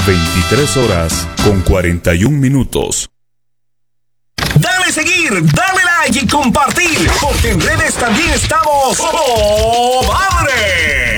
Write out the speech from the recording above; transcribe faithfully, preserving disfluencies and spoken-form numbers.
veintitrés horas con cuarenta y un minutos. Dale seguir, dale like y compartir, porque en redes también estamos ¡Oh, madre!